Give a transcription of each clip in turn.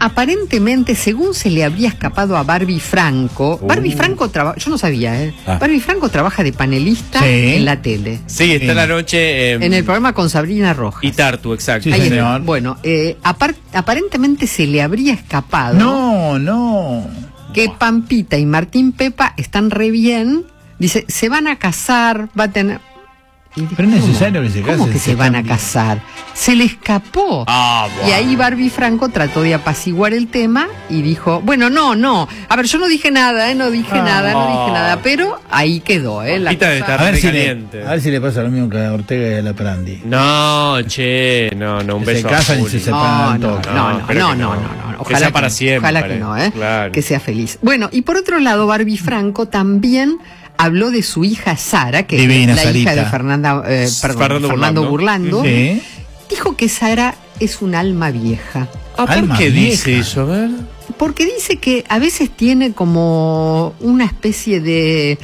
aparentemente, según se le habría escapado a Barbie Franco, Barbie Franco trabaja, yo no sabía, Barbie Franco trabaja de panelista en la tele. Sí, está en la noche en el programa con Sabrina Rojas. Y Tartu, exacto. Sí, señor. Bueno, aparentemente se le habría escapado. No. Que Pampita y Martín Pepa están re bien. Dice, se van a casar, va a tener... Pero es necesario que se casen. ¿Cómo que se van a casar? Se le escapó. Bueno. Y ahí Barbie Franco trató de apaciguar el tema y dijo, bueno, no. A ver, yo no dije nada, no dije nada, pero ahí quedó, la cosa. A ver si le pasa lo mismo que a Ortega y a la Prandi. No, un beso. Se casan y se separan todos. No. Que sea para siempre. Ojalá que no, Claro. Que sea feliz. Bueno, y por otro lado, Barbie Franco también habló de su hija Sara, que divina, es la Sarita. hija de Fernando Burlando. Sí. Dijo que Sara es un alma vieja. ¿Por qué dice eso? A ver. Porque dice que a veces tiene como una especie de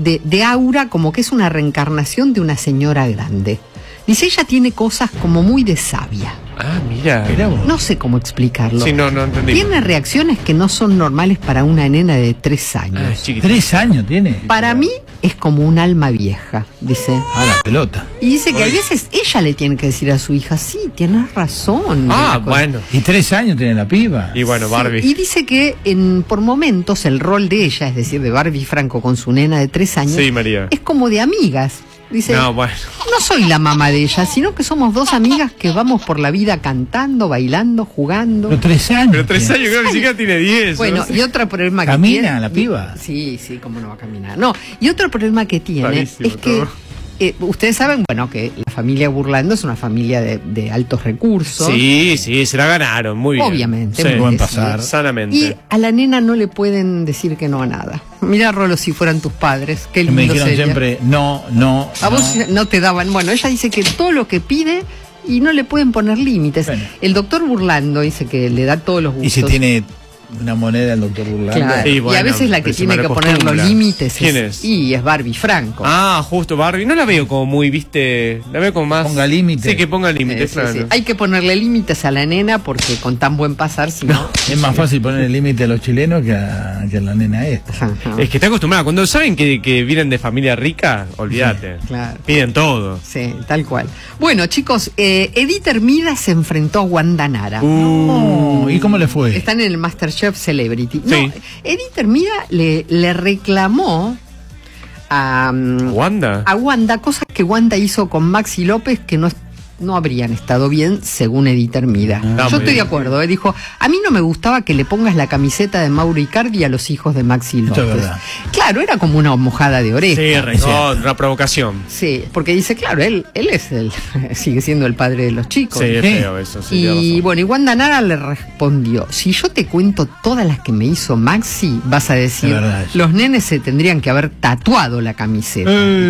aura, como que es una reencarnación de una señora grande. Dice, ella tiene cosas como muy de sabia. Ah, mira. No sé cómo explicarlo. Sí, no entendí. Tiene reacciones que no son normales para una nena de 3 años. 3 años tiene. Para mí es como un alma vieja, dice. La pelota. Y dice que a veces ella le tiene que decir a su hija, sí, tienes razón. Bueno. Y 3 años tiene la piba. Y bueno, Barbie. Sí, y dice que por momentos el rol de ella, es decir, de Barbie Franco con su nena de 3 años, Sí, María. es como de amigas. Dice, No, bueno. no soy la mamá de ella, sino que somos 2 amigas que vamos por la vida cantando, bailando, jugando. Pero 3 años. Pero 3 años, creo que ni siquiera tiene 10. Bueno, no sé. y otro problema que ¿Camina tiene... la piba? Sí, cómo no va a caminar. No, y otro problema que tiene Rarísimo es que... ustedes saben, bueno, que la familia Burlando es una familia de altos recursos. Sí, se la ganaron, muy bien. Obviamente. Sí. Pueden pasar. Sanamente. Y a la nena no le pueden decir que no a nada. Mirá, Rolo, si fueran tus padres. Qué Que lindo me dijeron sería. siempre, no. A vos no te daban. Bueno, ella dice que todo lo que pide y no le pueden poner límites. Bueno. El doctor Burlando dice que le da todos los gustos. Y si tiene una moneda el doctor Burlando. Claro. Sí, bueno, y a veces la que pero se tiene que poner los malacostumbra. límites ¿Quién es? Y es Barbie Franco. Justo Barbie. No la veo como muy, viste. La veo como más. Ponga límites. Sí, que ponga límites, Sí, claro. sí. Hay que ponerle límites a la nena porque con tan buen pasar, si no. Es más fácil poner el límite a los chilenos que a la nena esta. Ajá. Es que está acostumbrada. Cuando saben que vienen de familia rica, olvídate. Claro. Piden todo. Sí, tal cual. Bueno, chicos, Edith Hermida se enfrentó a Wanda Nara. Oh, ¿y cómo le fue? Están en el MasterChef Celebrity. No, Sí. Edith Hermida le reclamó a Wanda cosas que Wanda hizo con Maxi López que no habrían estado bien según Edith Hermida. Yo estoy de acuerdo, dijo, a mí no me gustaba que le pongas la camiseta de Mauro Icardi a los hijos de Maxi López. Esto es verdad. Claro, era como una mojada de oreja. Sí, una provocación. Sí, porque dice, claro, él es sigue siendo el padre de los chicos. Sí, es feo eso. Sí, tiene Y razón. bueno, y Wanda Nara le respondió, si yo te cuento todas las que me hizo Maxi, vas a decir, Es verdad eso. los nenes se tendrían que haber tatuado la camiseta.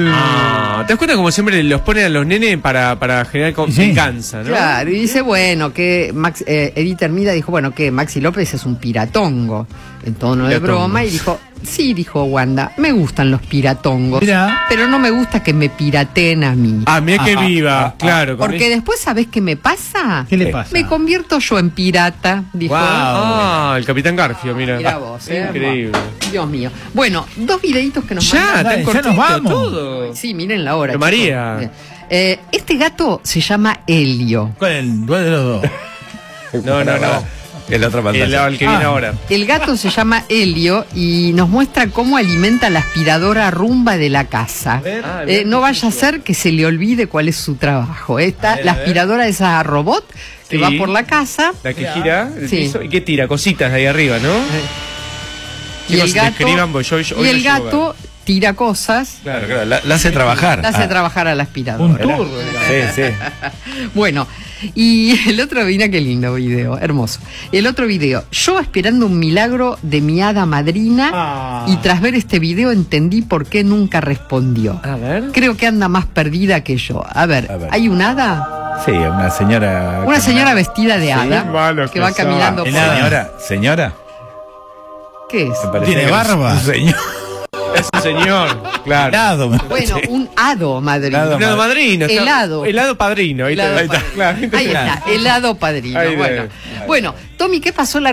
¿Te das cuenta como siempre los ponen a los nenes para generar venganza, ¿no? Claro, y dice, bueno, que Edith Hermida dijo, bueno, que Maxi López es un piratongo, en tono de Piratongo. broma, y dijo, sí, dijo Wanda, me gustan los piratongos, Mirá. pero no me gusta que me pirateen a mí. Mira que viva, claro. con Porque después, ¿sabés qué me pasa? ¿Qué le pasa? Me convierto yo en pirata, dijo. el Capitán Garfio, mira. Mirá vos, Increíble. Dios mío. Bueno, 2 videitos que nos Ya, mandan. Dale, tan ya nos cortito vamos. todo. Sí, miren la hora. Pero chicos. María. Bien. Este gato se llama Helio. ¿Cuál de los dos? No. En la otra pantalla. El que viene ahora. El gato se llama Helio y nos muestra cómo alimenta la aspiradora Rumba de la casa. No vaya a ser que se le olvide cuál es su trabajo. La aspiradora esa robot que Sí. va por la casa. La que gira el Sí. piso y que tira cositas de ahí arriba, ¿no? Y el gato, describan, porque yo hoy y no el llego a gato tira cosas. Claro, la hace trabajar. La hace trabajar a la aspiradora. Un tour. Sí. Bueno, y el otro, mira qué lindo video, hermoso. El otro video, yo esperando un milagro de mi hada madrina y tras ver este video entendí por qué nunca respondió. A ver. Creo que anda más perdida que yo. A ver. ¿Hay un hada? Sí, una señora. Una señora vestida de hada malos que va que son. caminando por... Señora. ¿Qué es? Me parece Tiene que barba. un señor. Es un señor, claro. Helado, me Bueno, un hado madrino. Helado. Helado madrino. está- Helado. Helado padrino. Ahí Helado está. padrino. Claro, Ahí está, helado padrino. Ahí Bueno, Tommy, ¿qué pasó la